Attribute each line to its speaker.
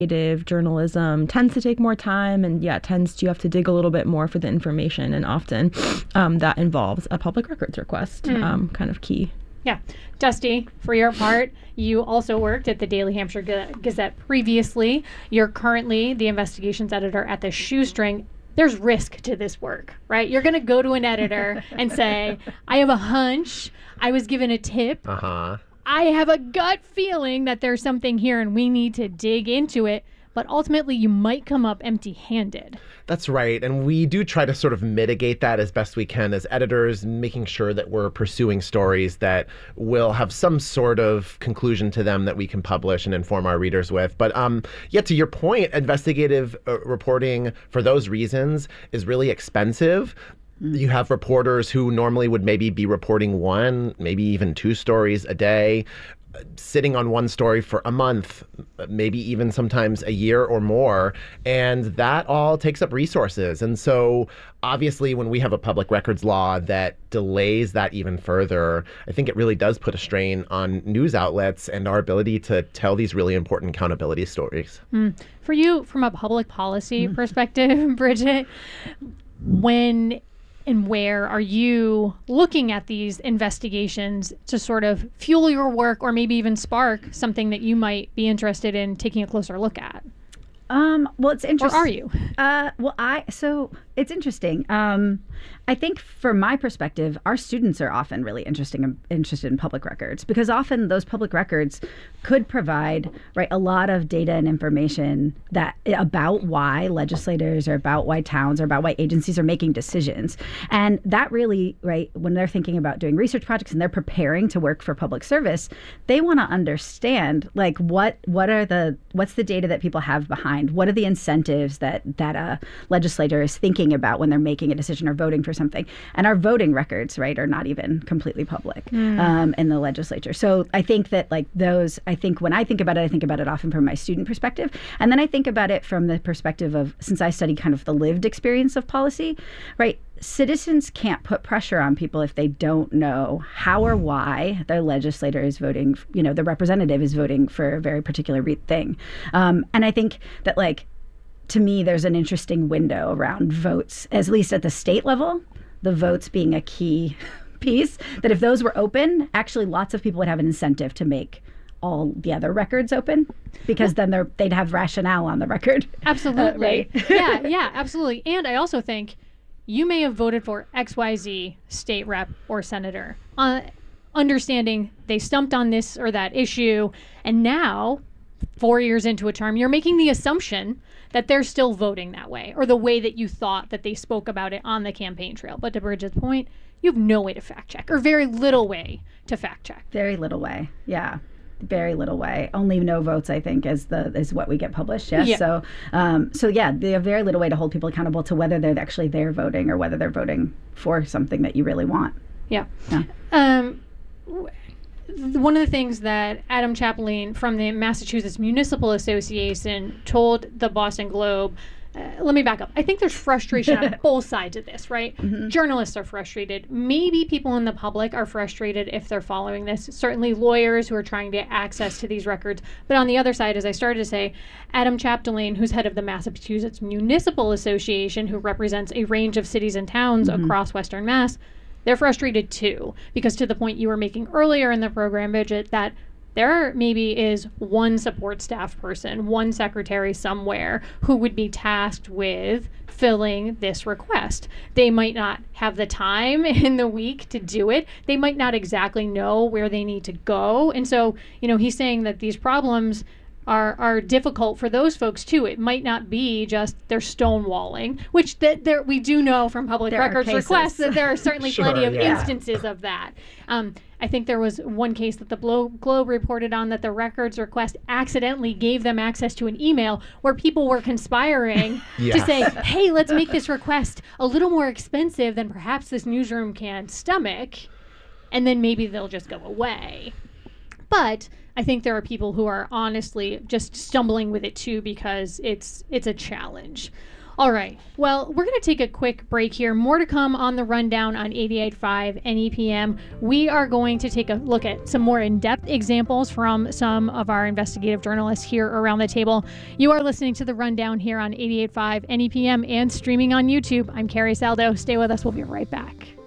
Speaker 1: journalism tends to take more time, and you have to dig a little bit more for the information, and often that involves a public records request, kind of key.
Speaker 2: Yeah. Dusty, for your part, you also worked at the Daily Hampshire Gazette previously. You're currently the investigations editor at the Shoestring. There's risk to this work, right? You're going to go to an editor and say, I have a hunch, I was given a tip, I have a gut feeling that there's something here and we need to dig into it. But ultimately, you might come up empty-handed.
Speaker 3: That's right. And we do try to sort of mitigate that as best we can as editors, making sure that we're pursuing stories that will have some sort of conclusion to them that we can publish and inform our readers with. But to your point, investigative reporting for those reasons is really expensive. You have reporters who normally would maybe be reporting one, maybe even two stories a day, sitting on one story for a month, maybe even sometimes a year or more. And that all takes up resources. And so obviously when we have a public records law that delays that even further, I think it really does put a strain on news outlets and our ability to tell these really important accountability stories.
Speaker 2: For you, from a public policy perspective, Bridget, when and where are you looking at these investigations to sort of fuel your work or maybe even spark something that you might be interested in taking a closer look at?
Speaker 4: Well, it's interesting.
Speaker 2: Or are you?
Speaker 4: So it's interesting. I think from my perspective, our students are often really interested in public records, because often those public records could provide, right, a lot of data and information that about why legislators or about why towns or about why agencies are making decisions. And that really, right, when they're thinking about doing research projects and they're preparing to work for public service, they want to understand, like, what's the data that people have behind? What are the incentives that a legislator is thinking about when they're making a decision or voting for something? And our voting records, right, are not even completely public in the legislature. So I think that, like, when I think about it often from my student perspective. And then I think about it from the perspective of, since I study kind of the lived experience of policy, right? Citizens can't put pressure on people if they don't know how or why their legislator is voting, the representative is voting for a very particular thing. And I think that, like, to me, there's an interesting window around votes, at least at the state level, the votes being a key piece, that if those were open, actually lots of people would have an incentive to make all the other records open, because then they'd have rationale on the record.
Speaker 2: Absolutely.
Speaker 4: Right?
Speaker 2: Yeah, absolutely. And I also think you may have voted for XYZ state rep or senator, understanding they stumped on this or that issue, and now, 4 years into a term, you're making the assumption that they're still voting that way, or the way that you thought that they spoke about it on the campaign trail. But to Bridget's point, you have no way to fact check, or very little way to fact check.
Speaker 4: Very little way, yeah. Very little way. Only no votes, I think, is what we get published. Yes.
Speaker 2: Yeah.
Speaker 4: So they have very little way to hold people accountable to whether they're actually there voting or whether they're voting for something that you really want.
Speaker 2: Yeah. One of the things that Adam Chapline from the Massachusetts Municipal Association told the Boston Globe, let me back up. I think there's frustration on both sides of this, right? Mm-hmm. Journalists are frustrated. Maybe people in the public are frustrated if they're following this. Certainly lawyers who are trying to get access to these records. But on the other side, as I started to say, Adam Chapline, who's head of the Massachusetts Municipal Association, who represents a range of cities and towns across Western Mass, they're frustrated too, because to the point you were making earlier in the program, Bridget, that there maybe is one support staff person, one secretary somewhere who would be tasked with filling this request. They might not have the time in the week to do it. They might not exactly know where they need to go. And so, he's saying that these problems are difficult for those folks too. It might not be just they're stonewalling, which we do know from public records requests that there are certainly plenty of instances of that. I think there was one case that the Globe reported on that the records request accidentally gave them access to an email where people were conspiring to say, hey, let's make this request a little more expensive than perhaps this newsroom can stomach, and then maybe they'll just go away. But I think there are people who are honestly just stumbling with it too, because it's a challenge. All right. Well, we're going to take a quick break here. More to come on the rundown on 88.5 NEPM. We are going to take a look at some more in-depth examples from some of our investigative journalists here around the table. You are listening to the rundown here on 88.5 NEPM and streaming on YouTube. I'm Carrie Saldo. Stay with us. We'll be right back.